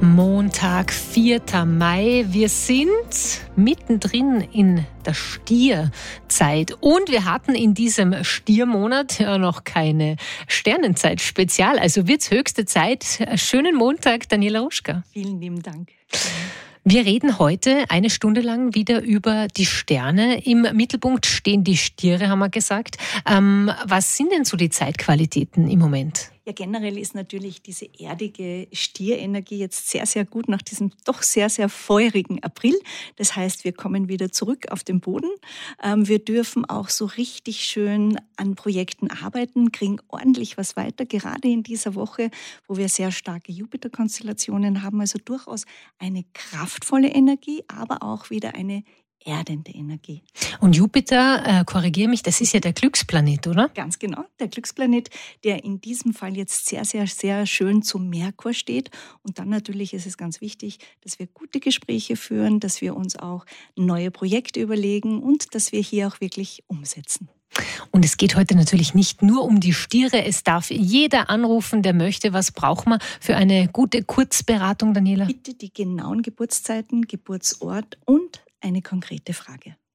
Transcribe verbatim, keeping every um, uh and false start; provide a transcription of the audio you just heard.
Montag, vierter Mai. Wir sind mittendrin in der Stierzeit und wir hatten in diesem Stiermonat ja noch keine Sternenzeit-Spezial. Also wird's höchste Zeit. Schönen Montag, Daniela Ruschka. Vielen lieben Dank. Wir reden heute eine Stunde lang wieder über die Sterne. Im Mittelpunkt stehen die Stiere, haben wir gesagt. Ähm, was sind denn so die Zeitqualitäten im Moment? Ja, generell ist natürlich diese erdige Stierenergie jetzt sehr, sehr gut nach diesem doch sehr, sehr feurigen April. Das heißt, wir kommen wieder zurück auf den Boden. Ähm, wir dürfen auch so richtig schön an Projekten arbeiten, kriegen ordentlich was weiter, gerade in dieser Woche, wo wir sehr starke Jupiter-Konstellationen haben. Also durchaus eine kraftvolle Energie, aber auch wieder eine erdende Energie. Und Jupiter, äh, korrigiere mich, das ist ja der Glücksplanet, oder? Ganz genau, der Glücksplanet, der in diesem Fall jetzt sehr, sehr, sehr schön zum Merkur steht. Und dann natürlich ist es ganz wichtig, dass wir gute Gespräche führen, dass wir uns auch neue Projekte überlegen und dass wir hier auch wirklich umsetzen. Und es geht heute natürlich nicht nur um die Stiere. Es darf jeder anrufen, der möchte. Was braucht man für eine gute Kurzberatung, Daniela? Bitte die genauen Geburtszeiten, Geburtsort und eine konkrete Frage.